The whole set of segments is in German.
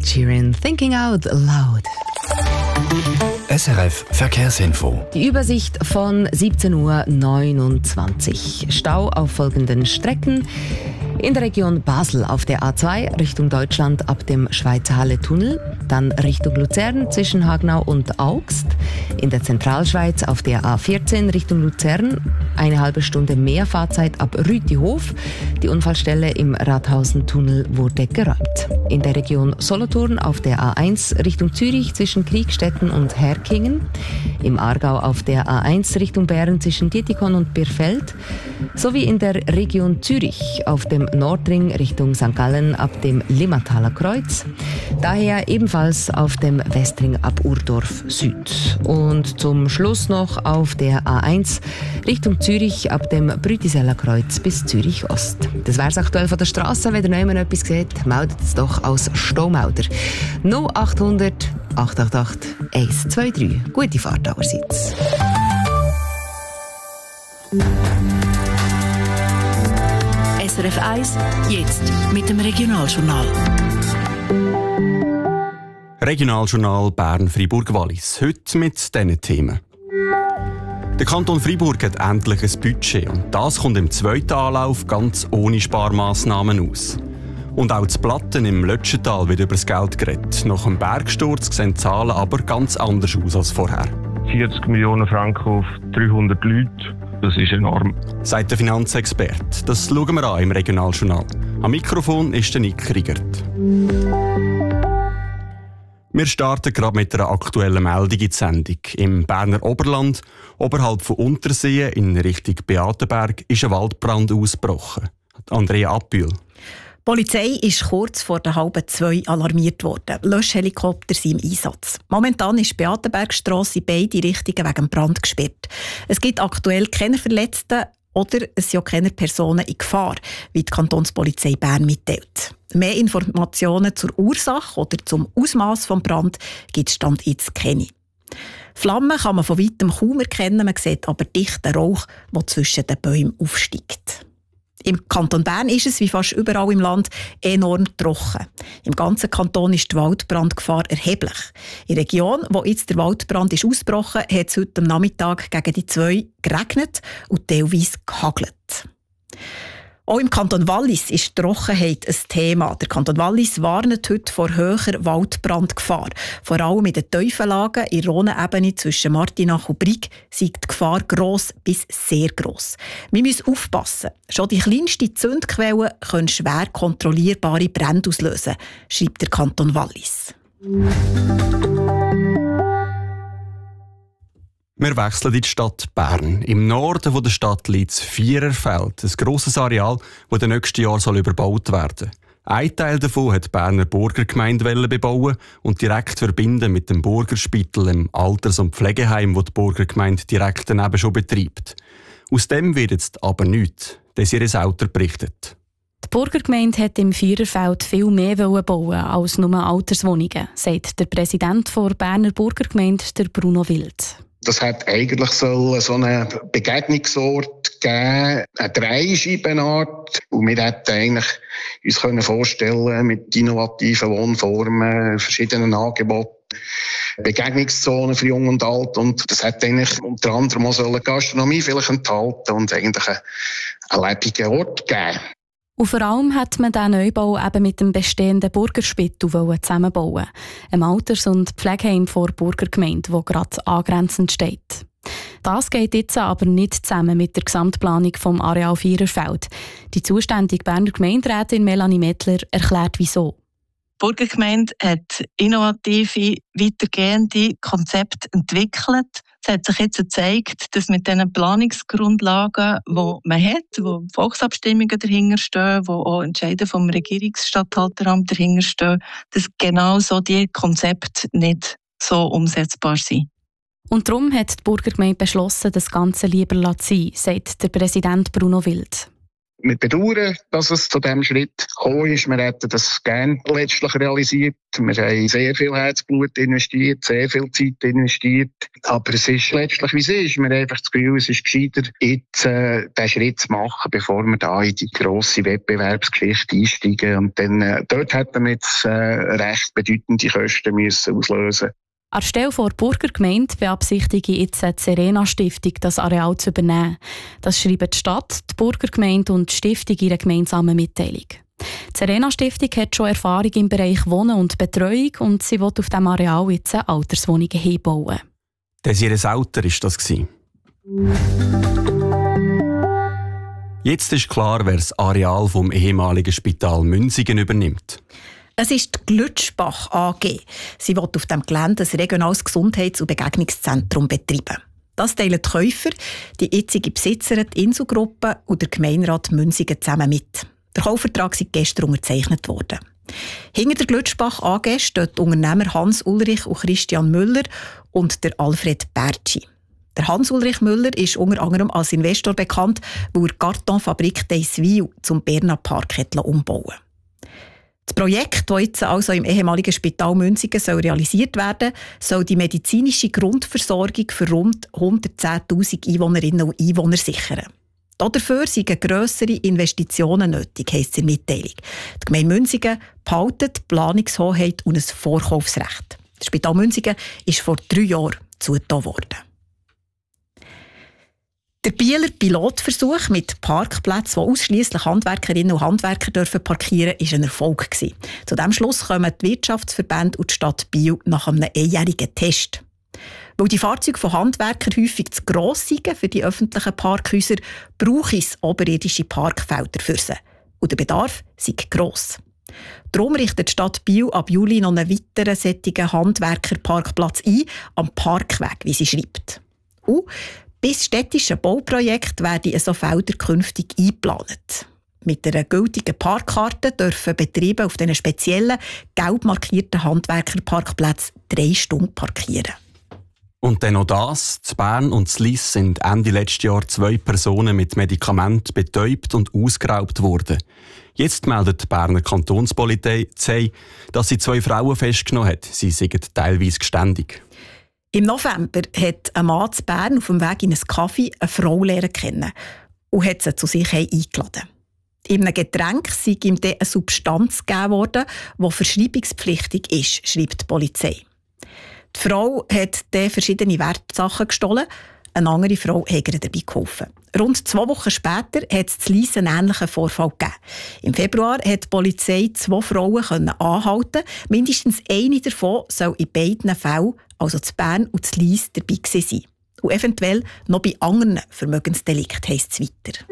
Ed Sheeran, Thinking Out Loud. SRF Verkehrsinfo. Die Übersicht von 17:29 Uhr. Stau auf folgenden Strecken. In der Region Basel auf der A2 Richtung Deutschland ab dem Schweizer Halle-Tunnel, dann Richtung Luzern zwischen Hagenau und Augst. In der Zentralschweiz auf der A14 Richtung Luzern 1,5 Stunde mehr Fahrzeit ab Rütihof. Die Unfallstelle im Rathausen-Tunnel wurde geräumt. In der Region Solothurn auf der A1 Richtung Zürich zwischen Kriegstetten und Herkingen. Im Aargau auf der A1 Richtung Bern zwischen Dietikon und Birfeld. Sowie in der Region Zürich auf dem Nordring Richtung St. Gallen ab dem Limmataler Kreuz. Daher ebenfalls auf dem Westring ab Urdorf Süd. Und zum Schluss noch auf der A1 Richtung Zürich ab dem Brütiseller Kreuz bis Zürich Ost. Das wär's aktuell von der Straße. Wenn ihr noch etwas seht, meldet es doch als Staumauder. 0800 888 123. Gute Fahrt allerseits. SRF 1, jetzt mit dem Regionaljournal. Regionaljournal Bern-Freiburg-Wallis. Heute mit diesen Themen. Der Kanton Freiburg hat endlich ein Budget und das kommt im zweiten Anlauf ganz ohne Sparmaßnahmen aus. Und auch das Platten im Lötschental wird über das Geld geredet. Nach dem Bergsturz sehen die Zahlen aber ganz anders aus als vorher. 40 Millionen Franken auf 300 Leute, das ist enorm. Sagt der Finanzexperte. Das schauen wir an im Regionaljournal. Am Mikrofon ist der Nick Kriegert. Wir starten gerade mit einer aktuellen Meldung in die Sendung. Im Berner Oberland, oberhalb von Unterseen in Richtung Beatenberg, ist ein Waldbrand ausgebrochen. Andrea Appühl. Die Polizei ist kurz vor der 1:30 alarmiert worden. Löschhelikopter sind im Einsatz. Momentan ist die Beatenbergstrasse in beide Richtungen wegen dem Brand gesperrt. Es gibt aktuell keine Verletzten oder es sind auch keine Personen in Gefahr, wie die Kantonspolizei Bern mitteilt. Mehr Informationen zur Ursache oder zum Ausmaß des Brands gibt es Stand jetzt keine. Flammen kann man von weitem kaum erkennen, man sieht aber dichten Rauch, der zwischen den Bäumen aufsteigt. Im Kanton Bern ist es, wie fast überall im Land, enorm trocken. Im ganzen Kanton ist die Waldbrandgefahr erheblich. In der Region, wo jetzt der Waldbrand ist ausgebrochen, hat es heute am Nachmittag gegen die 2 geregnet und teilweise gehagelt. Auch im Kanton Wallis ist Trockenheit ein Thema. Der Kanton Wallis warnt heute vor höherer Waldbrandgefahr. Vor allem in den Teufellagen in der Rhonebene zwischen Martinach und Brig sei die Gefahr gross bis sehr gross. Wir müssen aufpassen. Schon die kleinste Zündquelle können schwer kontrollierbare Brände auslösen, schreibt der Kanton Wallis. Wir wechseln in die Stadt Bern. Im Norden der Stadt liegt das Viererfeld, ein grosses Areal, das in den nächsten Jahren überbaut werden soll. Ein Teil davon hat die Berner Burgergemeinde bebauen und direkt verbinden mit dem Burgerspital, dem Alters- und Pflegeheim, das die Burgergemeinde direkt daneben schon betreibt. Aus dem wird jetzt aber nichts, Desiree Sauter berichtet. Die Burgergemeinde hat im Viererfeld viel mehr bauen als nur Alterswohnungen, sagt der Präsident der Berner Burgergemeinde, der Bruno Wild. Das hat eigentlich so einen Begegnungsort gegeben, eine Dreischeibenart. Und wir hätten eigentlich uns vorstellen, mit innovativen Wohnformen, verschiedenen Angeboten, Begegnungszonen für Jung und Alt. Und das hat eigentlich unter anderem auch eine Gastronomie vielleicht enthalten und eigentlich einen lebendigen Ort gegeben. Und vor allem hat man diesen Neubau eben mit dem bestehenden Burgerspital zusammenbauen, einem Alters- und Pflegeheim vor Burgergemeinde, wo gerade angrenzend steht. Das geht jetzt aber nicht zusammen mit der Gesamtplanung vom Areal Viererfeld. Die zuständige Berner Gemeinderätin Melanie Mettler erklärt, wieso. Die Burgergemeinde hat innovative, weitergehende Konzepte entwickelt. Es hat sich jetzt gezeigt, dass mit diesen Planungsgrundlagen, die man hat, wo Volksabstimmungen dahinter stehen, wo auch Entscheide vom Regierungsstatthalteramt dahinter stehen, dass genau so die Konzepte nicht so umsetzbar sind. Und darum hat die Burgergemeinde beschlossen, das Ganze lieber sein, sagt der Präsident Bruno Wild. Wir bedauern, dass es zu diesem Schritt gekommen ist. Wir hätten das gerne letztlich realisiert. Wir haben sehr viel Herzblut investiert, sehr viel Zeit investiert. Aber es ist letztlich, wie es ist. Wir haben einfach das Gefühl, es ist gescheiter, jetzt diesen Schritt zu machen, bevor wir da in die grosse Wettbewerbsgeschichte einsteigen. Und dann, dort hätten wir jetzt recht bedeutende Kosten müssen auslösen. An der Stelle vor der Burgergemeinde beabsichtige jetzt die Serena-Stiftung, das Areal zu übernehmen. Das schreiben die Stadt, die Burgergemeinde und die Stiftung in einer gemeinsamen Mitteilung. Die Serena-Stiftung hat schon Erfahrung im Bereich Wohnen und Betreuung und sie will auf diesem Areal jetzt Alterswohnungen hinbauen. Desiree Sauter war das. Jetzt ist klar, wer das Areal vom ehemaligen Spital Münsingen übernimmt. Es ist die Glütschbach AG. Sie will auf dem Gelände ein regionales Gesundheits- und Begegnungszentrum betreiben. Das teilen die Käufer, die jetzige Besitzerin, die Inselgruppe und der Gemeinderat Münsingen zusammen mit. Der Kaufvertrag ist gestern unterzeichnet worden. Hinter der Glütschbach AG stehen die Unternehmer Hans-Ulrich und Christian Müller und der Alfred Bertschi. Der Hans-Ulrich Müller ist unter anderem als Investor bekannt, weil er die Kartonfabrik Deiswil zum Berner Park umbauen. Das Projekt, das jetzt also im ehemaligen Spital Münsingen realisiert werden soll die medizinische Grundversorgung für rund 110'000 Einwohnerinnen und Einwohner sichern. Dafür sind grössere Investitionen nötig, heisst es in der Mitteilung. Die Gemeinde Münsingen behaltet die Planungshoheit und ein Vorkaufsrecht. Das Spital Münsingen ist vor 3 Jahren zugetan worden. Der Bieler Pilotversuch mit Parkplätzen, wo ausschliesslich Handwerkerinnen und Handwerker parkieren dürfen, war ein Erfolg. Zu diesem Schluss kommen die Wirtschaftsverbände und die Stadt Biel nach einem einjährigen Test. Weil die Fahrzeuge von Handwerkern häufig zu gross sind für die öffentlichen Parkhäuser, brauche es oberirdische Parkfelder für sie. Und der Bedarf ist gross. Darum richtet die Stadt Biel ab Juli noch einen weiteren solchen Handwerkerparkplatz ein, am Parkweg, wie sie schreibt. Und bis städtische Bauprojekte werden so Felder künftig eingeplant. Mit einer gültigen Parkkarte dürfen Betriebe auf diesen speziellen, gelb markierten Handwerkerparkplätzen 3 Stunden parkieren. Und dann noch das. In Bern und in Lyss sind Ende letztes Jahr 2 Personen mit Medikamenten betäubt und ausgeraubt worden. Jetzt meldet die Berner Kantonspolizei, dass sie 2 Frauen festgenommen hat. Sie sind teilweise geständig. Im November hat ein Mann in Bern auf dem Weg in ein Café eine Frau lernen kennen und hat sie zu sich eingeladen. In einem Getränk sei ihm dann eine Substanz gegeben worden, die verschreibungspflichtig ist, schreibt die Polizei. Die Frau hat dann verschiedene Wertsachen gestohlen. Eine andere Frau hat ihr dabei geholfen. Rund 2 Wochen später hat es in Lyss einen ähnlichen Vorfall gegeben. Im Februar hat die Polizei 2 Frauen anhalten. Mindestens eine davon soll in beiden Fällen, also zu Bern und zu Lyss, dabei sein. Und eventuell noch bei anderen Vermögensdelikten, heisst es weiter.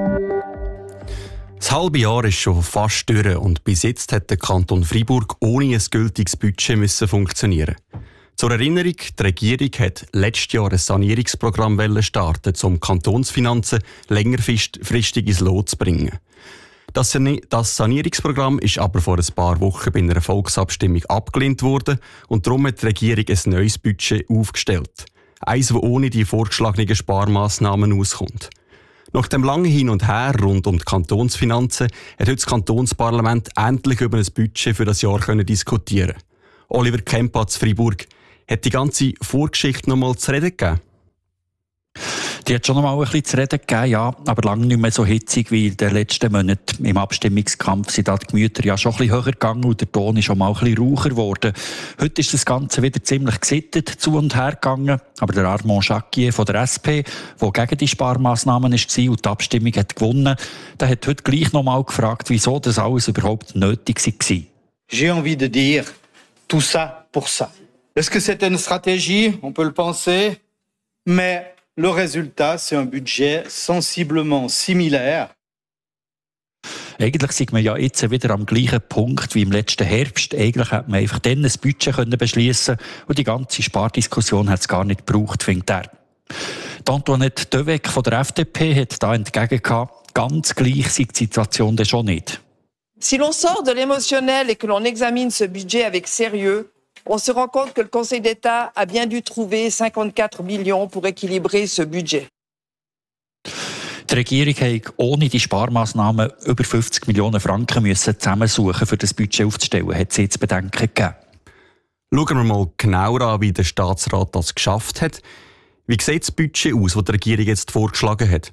Das halbe Jahr ist schon fast durch und bis jetzt hat der Kanton Freiburg ohne ein gültiges Budget funktionieren. Zur Erinnerung, die Regierung hat letztes Jahr ein Sanierungsprogramm starten, um Kantonsfinanzen längerfristig ins Lot zu bringen. Das Sanierungsprogramm ist aber vor ein paar Wochen bei einer Volksabstimmung abgelehnt worden und darum hat die Regierung ein neues Budget aufgestellt. Eines, das ohne die vorgeschlagenen Sparmaßnahmen auskommt. Nach dem langen Hin und Her rund um die Kantonsfinanzen hat heute das Kantonsparlament endlich über ein Budget für das Jahr diskutieren. Oliver Kempa zu Freiburg. Hat die ganze Vorgeschichte noch mal zu reden gegeben? Die hat schon noch mal ein bisschen zu reden gegeben, ja, aber lange nicht mehr so hitzig wie in den letzten Monaten. Im Abstimmungskampf sind die Gemüter ja schon ein bisschen höher gegangen und der Ton ist schon mal ein bisschen raucher geworden. Heute ist das Ganze wieder ziemlich gesittet zu und her gegangen, aber der Armand Jacquier von der SP, der gegen die Sparmaßnahmen war und die Abstimmung hat gewonnen, der hat heute gleich noch mal gefragt, wieso das alles überhaupt nötig war. J'ai envie de dire, tout ça pour ça. Est-ce que c'était une stratégie? On peut le penser, mais le résultat, c'est un budget sensiblement similaire. Eigentlich sind wir ja jetzt wieder am gleichen Punkt wie im letzten Herbst. Eigentlich hätte man einfach dann ein Budget beschließen und die ganze Spardiskussion hat es gar nicht gebraucht, findet er. Antoinette Döweg von der FDP hat da entgegengehabt, ganz gleich sei die Situation dann schon nicht. Si l'on sort de l'émotionnel et que l'on examine ce budget avec sérieux, on se rend compte que le Conseil d'État a bien dû trouver 54 millions pour équilibrer ce budget. Die Regierung musste ohne die Sparmaßnahmen über 50 Millionen Franken zusammensuchen, um das Budget aufzustellen, hat sie zu bedenken gegeben. Schauen wir mal genauer an, wie der Staatsrat das geschafft hat. Wie sieht das Budget aus, das die Regierung jetzt vorgeschlagen hat?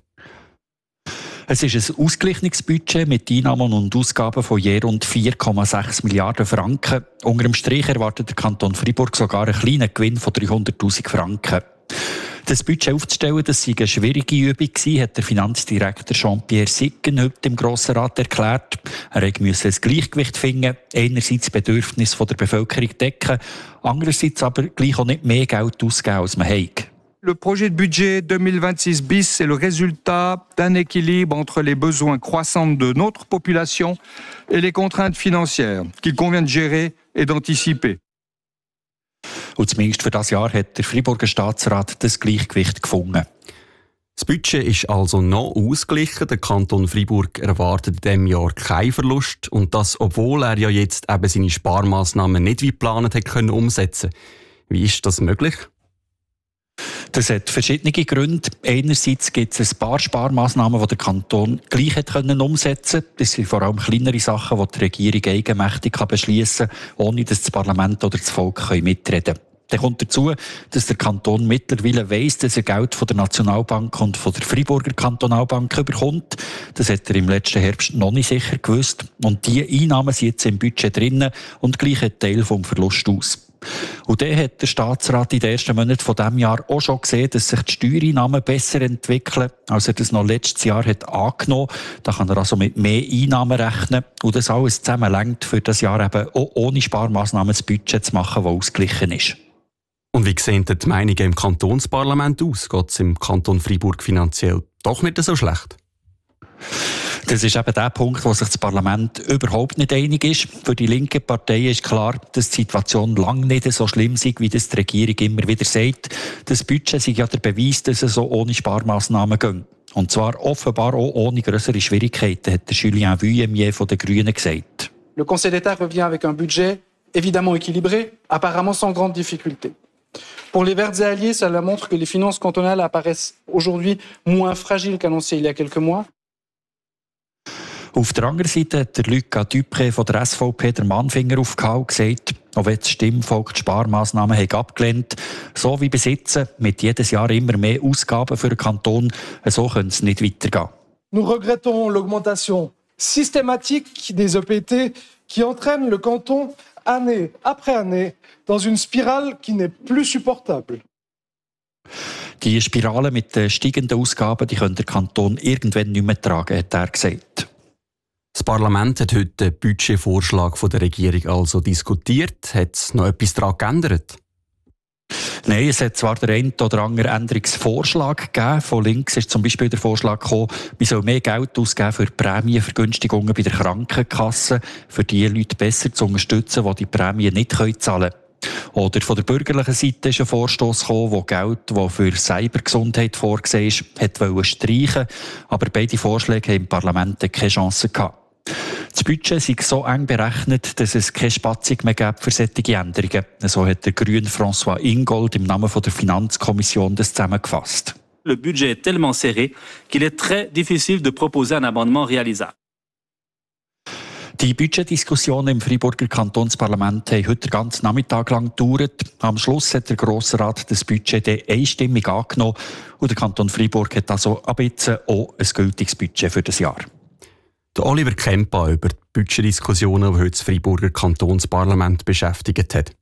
Es ist ein ausgeglichenes Budget mit Einnahmen und Ausgaben von je rund 4,6 Milliarden Franken. Unter dem Strich erwartet der Kanton Freiburg sogar einen kleinen Gewinn von 300'000 Franken. Das Budget aufzustellen, das sei eine schwierige Übung gewesen, hat der Finanzdirektor Jean-Pierre Siggen heute im Grossen Rat erklärt. Er musste ein Gleichgewicht finden, einerseits das Bedürfnis der Bevölkerung decken, andererseits aber gleich auch nicht mehr Geld ausgeben, als man hat. Le projet de budget 2026 bis est le résultat d'un équilibre entre les besoins croissants de notre population et les contraintes financières qu'il convient de gérer et d'anticiper. Und zumindest für das Jahr hat der Freiburger Staatsrat das Gleichgewicht gefunden. Das Budget ist also noch ausgeglichen. Der Kanton Freiburg erwartet in diesem Jahr keinen Verlust. Und das, obwohl er ja jetzt eben seine Sparmaßnahmen nicht wie geplant hat können umsetzen. Wie ist das möglich? Das hat verschiedene Gründe. Einerseits gibt es ein paar Sparmaßnahmen, die der Kanton gleich umsetzen konnte. Das sind vor allem kleinere Sachen, die die Regierung eigenmächtig beschließen kann, ohne dass das Parlament oder das Volk mitreden können. Dann kommt dazu, dass der Kanton mittlerweile weiss, dass er Geld von der Nationalbank und von der Freiburger Kantonalbank bekommt. Das hat er im letzten Herbst noch nicht sicher gewusst. Und diese Einnahmen sind jetzt im Budget drin und gleichen Teil vom Verlust aus. Und dann hat der Staatsrat in den ersten Monaten von diesem Jahr auch schon gesehen, dass sich die Steuereinnahmen besser entwickeln, als er das noch letztes Jahr hat angenommen. Da kann er also mit mehr Einnahmen rechnen. Und das alles zusammen reicht für das Jahr eben auch ohne Sparmaßnahmen das Budget zu machen, das ausgeglichen ist. Und wie sehen die Meinungen im Kantonsparlament aus? Geht es im Kanton Freiburg finanziell doch nicht so schlecht? Das ist eben der Punkt, wo sich das Parlament überhaupt nicht einig ist. Für die linke Partei ist klar, dass die Situation lange nicht so schlimm ist, wie das die Regierung immer wieder sagt. Das Budget sei ja der Beweis, dass es so ohne Sparmaßnahmen geht. Und zwar offenbar auch ohne grössere Schwierigkeiten, hat der Julien Vuillemier von den Grünen gesagt. Le Conseil d'État revient avec un budget évidemment équilibré, apparemment sans grande difficulté. Pour les Verts et Alliés, cela montre que les finances cantonales apparaissent aujourd'hui moins fragiles qu'annoncé il y a quelques mois. Auf der anderen Seite hat der Lucas Dupré von der SVP den Mannfinger aufgehalten und gesagt, auch wenn das Stimmvolk die Sparmaßnahmen abgelehnt hat, so wie bis jetzt, mit jedes Jahr immer mehr Ausgaben für den Kanton, so könnte es nicht weitergehen. Nous regrettons l'augmentation systématique des EPT qui entraîne le canton année après année dans une spirale qui n'est plus supportable. Die Spirale mit den steigenden Ausgaben, die könnte der Kanton irgendwann nicht mehr tragen, hat er gesagt. Das Parlament hat heute den Budgetvorschlag der Regierung also diskutiert. Hat es noch etwas daran geändert? Nein, es hat zwar den einen oder anderen Änderungsvorschlag gegeben. Von links ist zum Beispiel der Vorschlag gekommen, man soll mehr Geld ausgeben für Prämienvergünstigungen bei der Krankenkasse, für die Leute besser zu unterstützen, die die Prämien nicht zahlen können. Oder von der bürgerlichen Seite ist ein Vorstoss gekommen, wo Geld, das für Cybergesundheit vorgesehen ist, wollte streichen. Aber beide Vorschläge haben im Parlament keine Chance gehabt. Das Budget sei so eng berechnet, dass es keine Spatzung mehr gibt für solche Änderungen. So hat der Grüne François Ingold im Namen der Finanzkommission das zusammengefasst. Le budget est tellement serré qu'il est très difficile de proposer un amendement réalisable. Die Budgetdiskussionen im Freiburger Kantonsparlament haben heute den ganzen Nachmittag lang gedauert. Am Schluss hat der Grosse Rat das Budget einstimmig angenommen und der Kanton Freiburg hat also ab jetzt auch ein gültiges Budget für das Jahr. Der Oliver Kempa über die Budgetdiskussionen, die heute das Freiburger Kantonsparlament beschäftigt hat.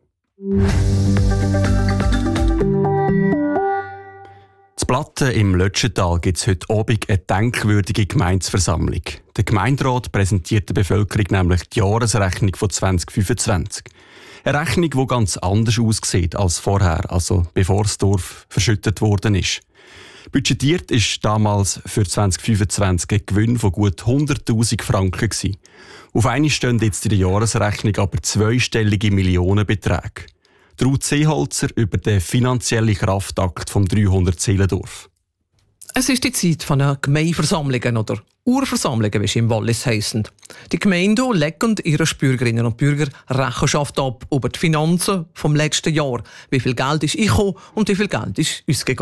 In Platten im Lötschental gibt es heute Abend eine denkwürdige Gemeindeversammlung. Der Gemeinderat präsentiert der Bevölkerung nämlich die Jahresrechnung von 2025. Eine Rechnung, die ganz anders aussieht als vorher, also bevor das Dorf verschüttet worden ist. Budgetiert ist damals für 2025 ein Gewinn von gut 100'000 Franken gewesen. Auf einmal stehen jetzt in der Jahresrechnung aber zweistellige Millionenbeträge. Ruth Seeholzer über den finanziellen Kraftakt vom 300-Seelendorf. Es ist die Zeit von Gemeindeversammlungen oder Urversammlungen, wie sie im Wallis heissen. Die Gemeinden legen ihren Bürgerinnen und Bürgern Rechenschaft ab über die Finanzen vom letzten Jahr. Wie viel Geld ist eingekommen und wie viel Geld ist ausgegangen.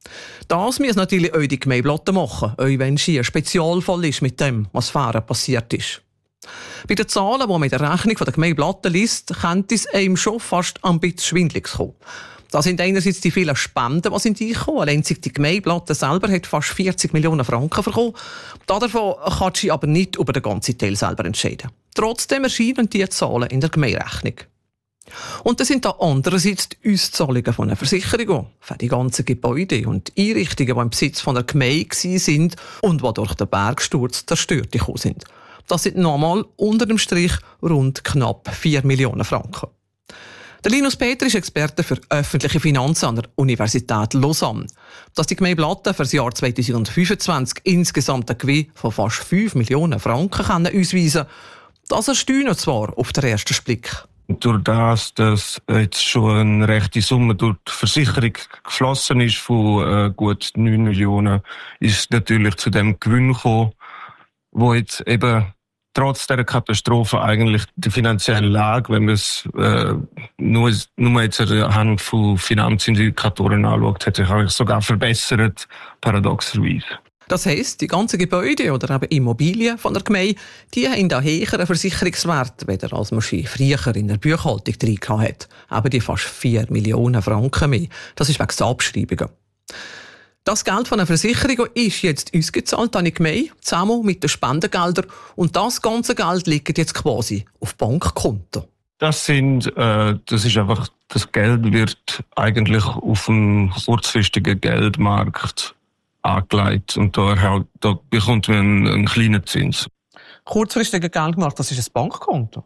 Das müssen natürlich auch die Gemeindeblatter machen, auch wenn es ein Spezialfall ist mit dem, was vorher passiert ist. Bei den Zahlen, die man in der Rechnung der Gemeindeblatter liest, könnte es einem schon fast ein bisschen schwindelig kommen. Da sind einerseits die vielen Spenden, die sind eingekommen. Allein die Gemeindeblatter selber hat fast 40 Millionen Franken bekommen. Davon kann sie aber nicht über den ganzen Teil selber entscheiden. Trotzdem erscheinen diese Zahlen in der Gemeinderechnung. Und dann sind da andererseits die Auszahlungen von einer Versicherung für die ganzen Gebäude und Einrichtungen, die im Besitz von der Gemeinde waren und die durch den Bergsturz zerstört gekommen sind. Das sind nochmal unter dem Strich rund knapp 4 Millionen Franken. Der Linus Peter ist Experte für öffentliche Finanzen an der Universität Lausanne. Dass die Gemeinde Blatten für das Jahr 2025 insgesamt einen Gewinn von fast 5 Millionen Franken ausweisen kann, das erstaunt zwar auf den ersten Blick. Durch das, dass jetzt schon eine rechte Summe durch die Versicherung geflossen ist von gut 9 Millionen, ist natürlich zu dem Gewinn gekommen, wo jetzt eben trotz der Katastrophe eigentlich die finanzielle Lage, wenn man es nur jetzt anhand von Finanzindikatoren anschaut, hat sich eigentlich sogar verbessert, paradoxerweise. Das heisst, die ganzen Gebäude oder eben Immobilien von der Gemeinde, die haben einen höheren Versicherungswert, weder als man sie früher in der Buchhaltung drin hat. Eben die fast 4 Millionen Franken mehr. Das ist wegen der Abschreibungen. Das Geld von der Versicherung ist jetzt ausgezahlt an die Gemeinde, zusammen mit den Spendengeldern. Und das ganze Geld liegt jetzt quasi auf Bankkonto. Das ist einfach, das Geld wird eigentlich auf dem kurzfristigen Geldmarkt angelegt und da bekommt man einen kleinen Zins. Kurzfristiger Geldmarkt, das ist ein Bankkonto?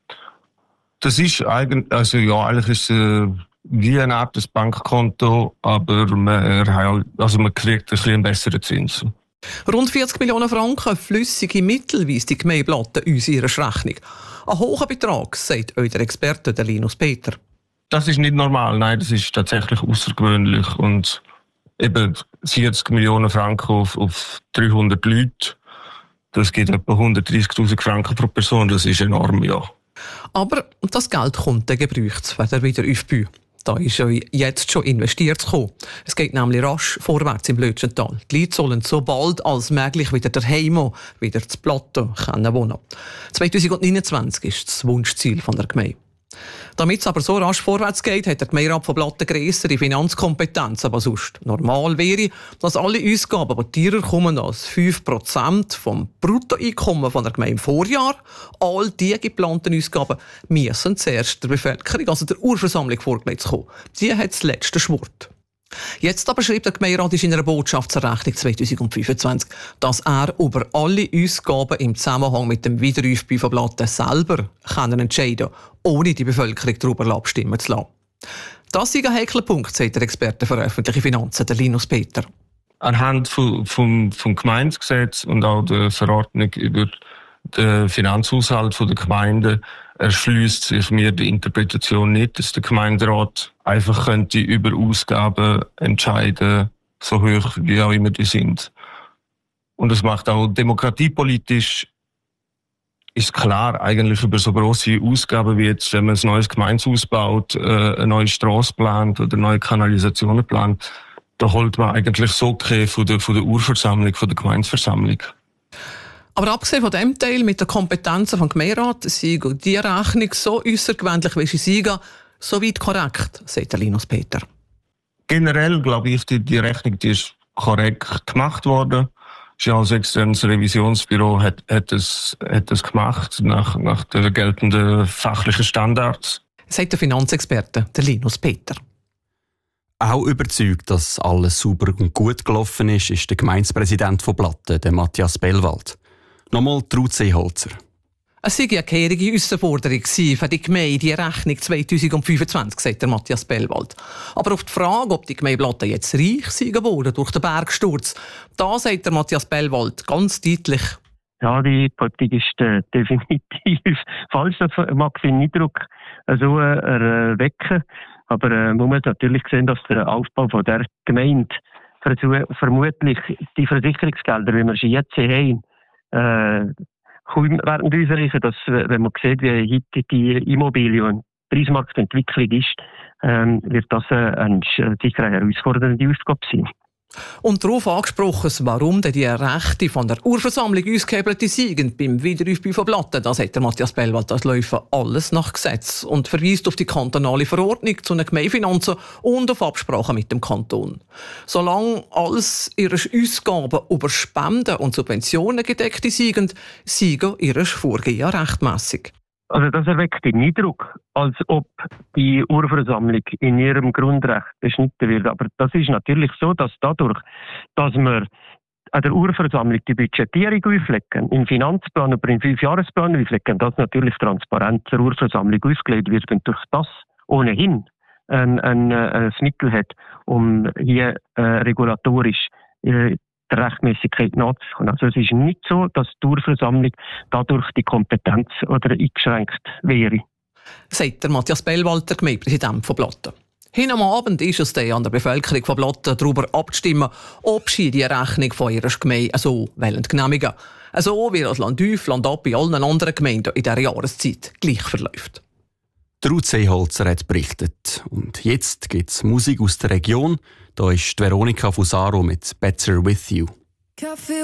Das ist eigentlich, eigentlich ist wie eine Art des Bankkonto, aber man kriegt ein bisschen besseren Zins. Rund 40 Millionen Franken flüssige Mittel weist die Gemeinde Blatten uns in ihrer Rechnung. Ein hoher Betrag, sagt euer Experte Linus Peter. Das ist nicht normal, nein, das ist tatsächlich außergewöhnlich und eben 40 Millionen Franken auf 300 Leute, das gibt etwa 130'000 Franken pro Person, das ist enorm, ja. Aber das Geld kommt dann gebraucht, wenn er wieder aufbaut. Da ist ja jetzt schon investiert zu kommen. Es geht nämlich rasch vorwärts im Lötschental. Die Leute sollen so bald als möglich wieder daheim, wieder zu Platten wohnen. 2029 ist das Wunschziel von der Gemeinde. Damit es aber so rasch vorwärts geht, hat der Gemeinderat von Blatten grössere Finanzkompetenz. Aber sonst normal wäre, dass alle Ausgaben, die teurer kommen als 5% vom Bruttoeinkommen von der Gemeinde im Vorjahr, all die geplanten Ausgaben müssen zuerst der Bevölkerung, also der Urversammlung, vorgelegt kommen. Die hat das letzte Schwert. Jetzt aber schreibt der Gemeinderat in einer Botschaftsrechnung 2025, dass er über alle Ausgaben im Zusammenhang mit dem Wiederaufbau von Blatten selber entscheiden kann, ohne die Bevölkerung darüber abstimmen zu lassen. Das ist ein heikler Punkt, sagt der Experte für öffentliche Finanzen, Linus Peter. Anhand vom Gemeindegesetz und auch der Verordnung über den Finanzhaushalt der Gemeinde erschließt sich mir die Interpretation nicht, dass der Gemeinderat einfach könnte über Ausgaben entscheiden, so hoch wie auch immer die sind. Und es macht auch demokratiepolitisch, ist klar, eigentlich über so grosse Ausgaben wie jetzt, wenn man ein neues Gemeindehaus baut, eine neue Strasse plant oder neue Kanalisationen plant, da holt man eigentlich so okay von der Urversammlung, von der Gemeindeversammlung. Aber abgesehen von dem Teil mit den Kompetenzen des Gemeinderats sei die Rechnung so außergewöhnlich, wie sie sei, soweit korrekt, sagt Linus Peter. Generell glaube ich, die Rechnung die ist korrekt gemacht worden. Das externes Revisionsbüro hat es gemacht nach den geltenden fachlichen Standards. Sagt der Finanzexperte Linus Peter. Auch überzeugt, dass alles sauber und gut gelaufen ist der Gemeindepräsident von Blatten, der Matthias Bellwald. Nochmal Ruth Seeholzer. Es sei eine gehörige Herausforderung für die Gemeinde, die Rechnung 2025, sagt der Matthias Bellwald. Aber auf die Frage, ob die Gemeinde Blatten jetzt reich sei geworden durch den Bergsturz, da sagt der Matthias Bellwald ganz deutlich: Ja, die Politik ist definitiv falsch. Das mag den Eindruck so erwecken. Aber man muss natürlich sehen, dass der Aufbau von der Gemeinde vermutlich die Versicherungsgelder, wie wir sie jetzt haben, kaum werden ausreichen, dass, wenn man sieht, wie heute die Immobilien- und Preismarktentwicklung ist, wird das sicher eine herausfordernde Aufgabe sein. Und darauf angesprochen, warum die Rechte von der Urversammlung ausgehebelt sind beim Wiederaufbau von Platten, das hat der Matthias Bellwald als Läufen alles nach Gesetz und verweist auf die kantonale Verordnung zu den Gemeindefinanzen und auf Absprachen mit dem Kanton. Solange alles ihre Ausgaben über Spenden und Subventionen gedeckt sind, seien ihre Vorgehen rechtmässig. Also das erweckt den Eindruck, als ob die Urversammlung in ihrem Grundrecht beschnitten wird. Aber das ist natürlich so, dass dadurch, dass wir an der Urversammlung die Budgetierung auflegen, im Finanzplan oder im 5-Jahresplan auflegen, dass natürlich transparent zur Urversammlung ausgelegt wird und durch das ohnehin ein Mittel hat, um hier regulatorisch der Rechtmäßigkeit nachzukommen. Also es ist nicht so, dass die Urversammlung dadurch die Kompetenz oder eingeschränkt wäre. Sagt der Matthias Bellwald, der Gemeindepräsident von Blatten. Hin am Abend ist es dann an der Bevölkerung von Blatten darüber abzustimmen, ob sie die Rechnung von ihrer Gemeinde so genehmigen wollen. So wie das Land auf, Land ab in allen anderen Gemeinden in dieser Jahreszeit gleich verläuft. Ruth Seeholzer hat berichtet. Und jetzt gibt es Musik aus der Region. Da ist Veronika Fusaro mit «Better With You».